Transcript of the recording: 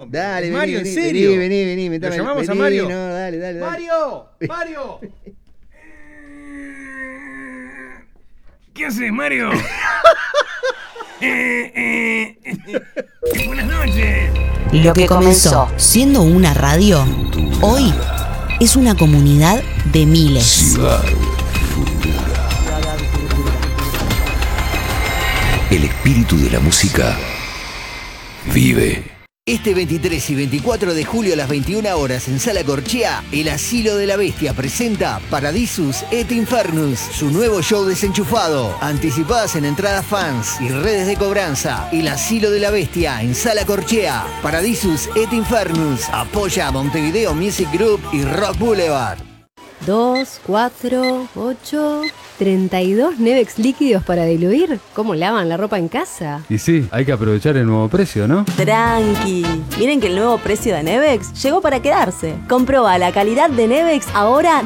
Dale, Mario, vení, ¿en serio? Vení. ¿Lo llamamos a Mario? No, dale. ¡Mario! ¿Qué haces, Mario? Buenas noches. Lo que comenzó siendo una radio, hoy es una comunidad de miles. Ciudad Futura. El espíritu de la música vive. Este 23 y 24 de julio a las 21 horas en Sala Corchea, El Asilo de la Bestia presenta Paradisus et Infernus, su nuevo show desenchufado. Anticipadas en entradas fans y redes de cobranza. El Asilo de la Bestia en Sala Corchea. Paradisus et Infernus. Apoya a Montevideo Music Group y Rock Boulevard. 2, 4, 8, 32 Nevex líquidos para diluir. ¿Cómo lavan la ropa en casa? Y sí, hay que aprovechar el nuevo precio, ¿no? Tranqui. Miren que el nuevo precio de Nevex llegó para quedarse. Comproba la calidad de Nevex ahora